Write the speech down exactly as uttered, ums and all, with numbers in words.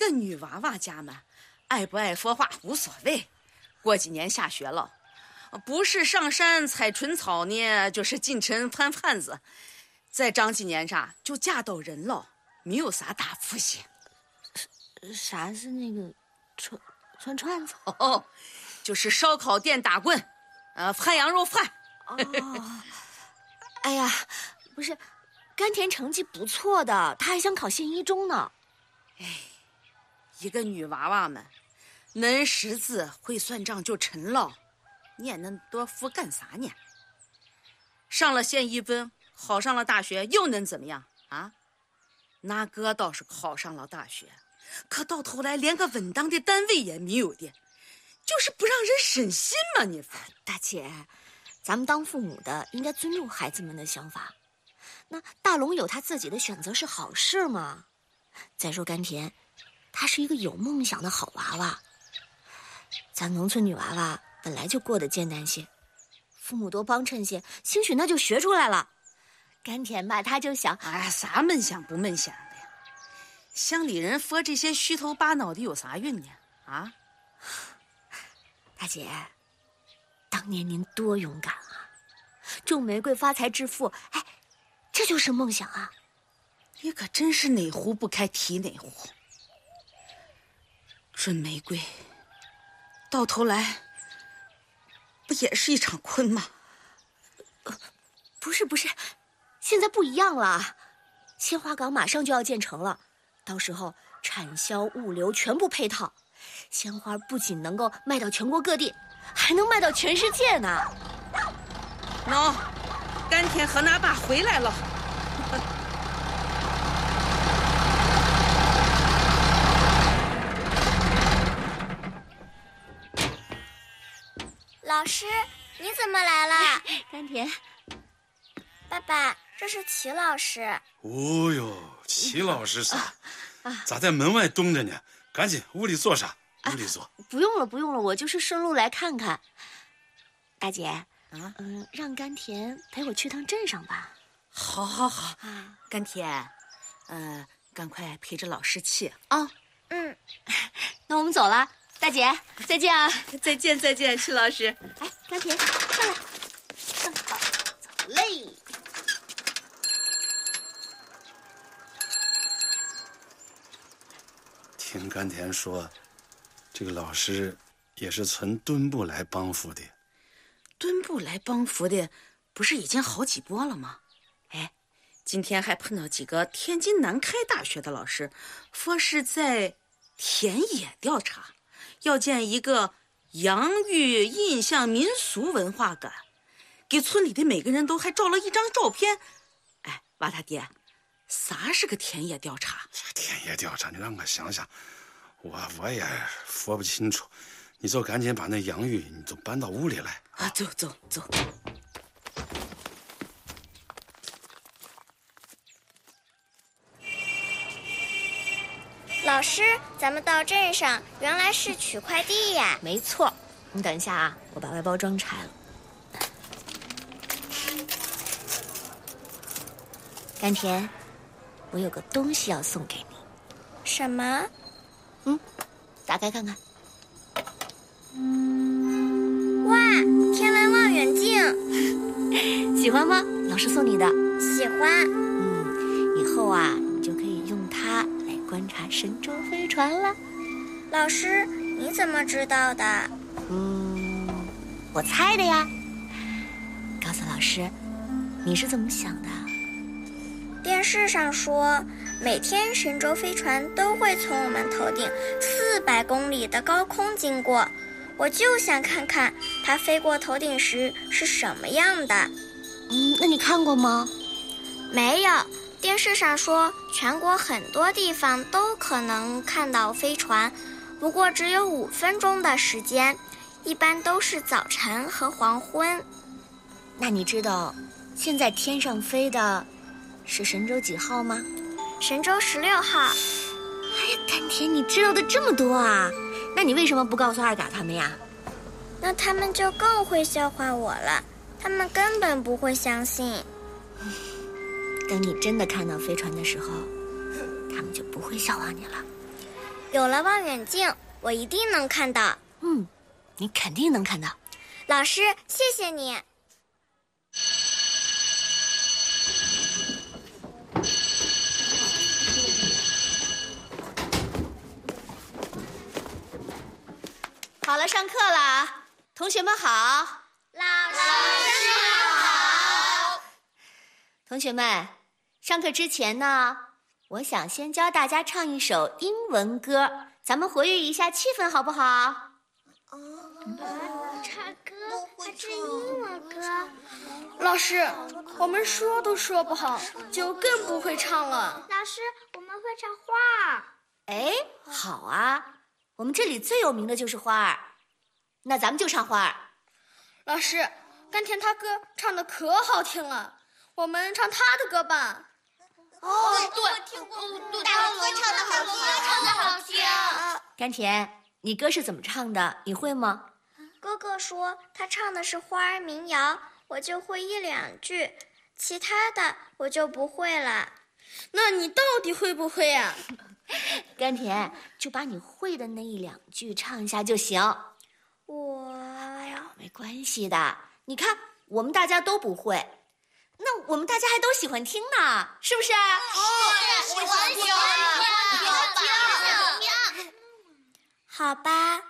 个女娃娃家嘛，爱不爱说话无所谓。过几年下学了，不是上山采春草呢，就是进城翻汉子。再长几年啥，就嫁到人了，没有啥大福气。 啥是那个串串串子？ 哦，就是烧烤店打棍，呃，涮羊肉饭。 哦，哎呀，不是，甘甜成绩不错的，她还想考县一中呢。 哎，一个女娃娃们，能识字会算账就成了，念那么多书干啥呢？上了县一中，考上了大学，又能怎么样啊？那哥倒是考上了大学，可到头来连个稳当的单位也没有的，就是不让人省心嘛！你说， 大姐，咱们当父母的应该尊重孩子们的想法。那大龙有他自己的选择是好事吗？再说甘甜，她是一个有梦想的好娃娃。咱农村女娃娃本来就过得艰难些，父母多帮衬些，兴许那就学出来了。甘甜吧，她就想， 哎，啥梦想不梦想的呀？乡里人说这些虚头巴脑的有啥用呢？啊， 大姐，当年您多勇敢啊！种玫瑰发财致富，哎，这就是梦想啊！ 你可真是哪壶不开提哪壶。种玫瑰，到头来不也是一场空吗？ 呃，不是不是，现在不一样了。鲜花岗马上就要建成了，到时候产销物流全部配套，鲜花不仅能够卖到全国各地，还能卖到全世界呢。 喏、no, 甘甜和他爸回来了。 老师，你怎么来了？ 甘甜， 爸爸，这是齐老师。 哦呦，齐老师噻、啊啊，咋在门外蹲着呢？赶紧屋里坐上，屋里坐、啊。 不用了，不用了，我就是顺路来看看。大姐，啊，嗯、呃，让甘甜陪我去趟镇上吧。 好，好，好啊，甘甜，呃，赶快陪着老师去啊、哦。嗯，那我们走了。大姐，再见啊！ 再见，再见，齐老师。 哎，甘甜，上来，上来，走嘞！ 听甘甜说，这个老师也是从墩部来帮扶的。 墩部来帮扶的，不是已经好几波了吗？哎，今天还碰到几个天津南开大学的老师，说是在田野调查。要建一个洋芋印象民俗文化馆，给村里的每个人都还照了一张照片。哎，娃他爹，啥是个田野调查？ 田野调查，你让我想想，我我也说不清楚。你就赶紧把那洋芋，你就搬到屋里来啊！走走走。 老师，咱们到镇上原来是取快递呀。 没错，你等一下啊，我把外包装拆了。甘甜，我有个东西要送给你。 什么？ 嗯，打开看看。 哇，天文望远镜， 喜欢吗？老师送你的。 喜欢。 嗯，以后啊，你就可以用它观察神舟飞船了。 老师，你怎么知道的？ 嗯，我猜的呀。告诉老师，你是怎么想的？ 电视上说，每天神舟飞船都会从我们头顶四百公里的高空经过，我就想看看它飞过头顶时是什么样的。 嗯，那你看过吗？ 没有。电视上说，全国很多地方都可能看到飞船，不过只有五分钟的时间，一般都是早晨和黄昏。 那你知道现在天上飞的是神舟几号吗？ 神舟十六号。 哎呀，甘甜，你知道的这么多啊！那你为什么不告诉二嘎他们呀？ 那他们就更会笑话我了，他们根本不会相信。 等你真的看到飞船的时候，他们就不会笑话你了。 有了望远镜，我一定能看到。 嗯，你肯定能看到。 老师，谢谢你。 好了，上课了，同学们好。 老师好。 同学们，上课之前呢，我想先教大家唱一首英文歌，咱们活跃一下气氛，好不好？ 唱歌还是英文歌？ 老师，我们说都说不好，就更不会唱了。 老师，我们会唱花儿。 哎，好啊，我们这里最有名的就是花儿，那咱们就唱花儿。 老师，甘甜他歌唱的可好听了，我们唱他的歌吧。 哦，对，哦对，大龙唱的好听，唱的好听。 甘甜，你歌是怎么唱的？你会吗？ 哥哥说他唱的是花儿民谣，我就会一两句，其他的我就不会了。 那你到底会不会呀？ 甘甜，就把你会的那一两句唱一下就行。 我， 哎呀，没关系的。你看，我们大家都不会，那我们大家还都喜欢听呢，是不是？ 哦，喜欢听，喜欢听。好吧，